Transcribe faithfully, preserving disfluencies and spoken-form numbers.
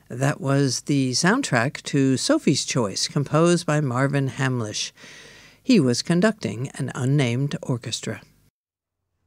That was the soundtrack to Sophie's Choice, composed by Marvin Hamlisch. He was conducting an unnamed orchestra.